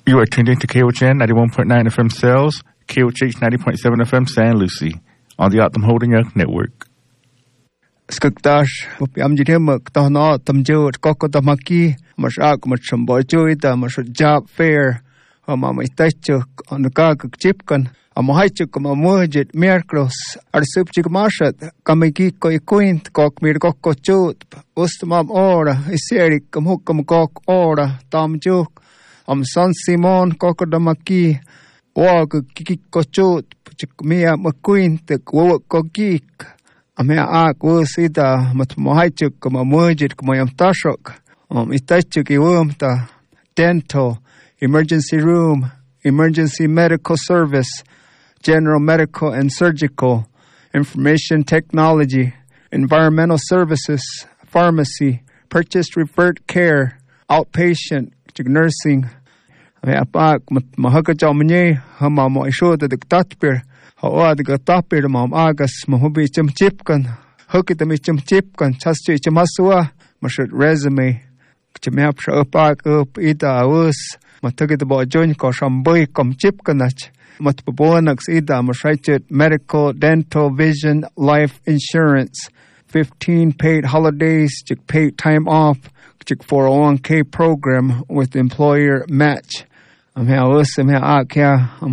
You are tuned into KOHN 91.9 FM Sales, KOHH 90.7 FM San Lucie, on the Optum Holding Network. Skaktash, Amjim, Tana, Tamjo, Kokotamaki, Mashak, Machambojoida, Mash job fair, Mamma Tachuk on the Gag Chipkan, a Mohaichuk, a Mojit, Mirkros, Arsupchik Marshat, Kamiki, Quint, Kok Mirkoko Chut, Ustamam Ora, Iseri, Kamukam Kok Ora, Tam Juk. San Simon Kokodamaki Wag Kikochut Mia McQueen the Wok Geek Amea Ak Wusida Matmohaichuk Mamujit Mayam Tashok Itachuk Iwumta Dental Emergency Room Emergency Medical Service General Medical and Surgical Information Technology Environmental Services Pharmacy Purchase Referred Care Outpatient Nursing Apak Mahakachamne, Hamamo isho the Tatpir, how the Gatapir, Mam Agas, Mahubi Chim Chipkan, Hukitamichim Chipkan, Chastu Chimasua, Mashut resume, Chimapsha Apak up Ida Us, Matugit about Join Koshamboy, Com Chipkanach, Matbubonax Ida, Mashaichut, Medical, Dental, Vision, Life Insurance, 15 paid holidays, paid time off. 401k program with employer match. I'm here I'm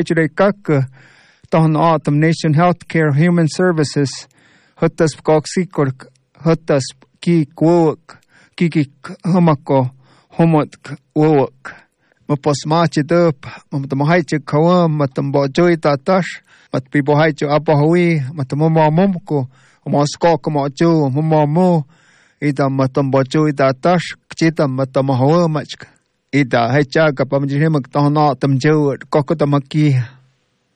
Autumn Nation Healthcare Human Services. Hutas Koksikur, Hutas Ki Kwok, Kiki Humako, Humot Wok. Mapos Machi Dup, Matamahaichi Kawam, Matambo Joy Tatash, Mat people Haichu Apahui, Matamoma Mumko, Moskok Mojo, Mumo. Ida matambocho ida tash kchita matamahawa machka ida hecha kapamjihim tona tamjo kokotamaki